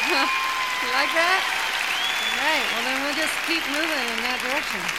You like that? All right, well, then we'll just keep moving in that direction.